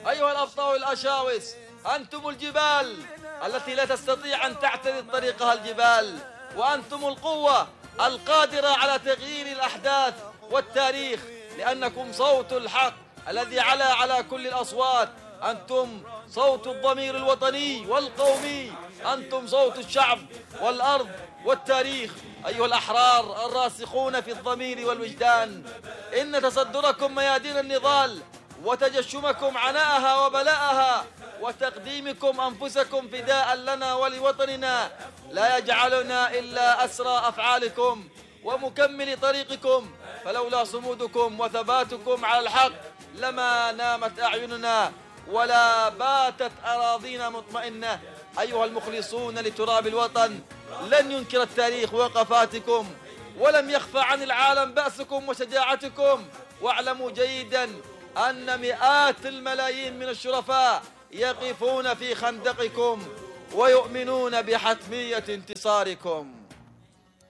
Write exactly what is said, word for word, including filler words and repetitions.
أيها الأبطال الأشاوس، أنتم الجبال التي لا تستطيع أن تعترض طريقها الجبال، وأنتم القوة القادرة على تغيير الأحداث والتاريخ، لأنكم صوت الحق الذي علا على كل الأصوات. أنتم صوت الضمير الوطني والقومي، أنتم صوت الشعب والأرض والتاريخ. أيها الأحرار الراسخون في الضمير والوجدان، إن تصدركم ميادين النضال وتجشمكم عناءها وبلاءها وتقديمكم أنفسكم فداء لنا ولوطننا لا يجعلنا إلا أسرى أفعالكم ومكمل طريقكم، فلولا صمودكم وثباتكم على الحق لما نامت أعيننا ولا باتت أراضينا مطمئنة. أيها المخلصون لتراب الوطن، لن ينكر التاريخ وقفاتكم، ولم يخفى عن العالم بأسكم وشجاعتكم. واعلموا جيدا أن مئات الملايين من الشرفاء يقفون في خندقكم ويؤمنون بحتمية انتصاركم.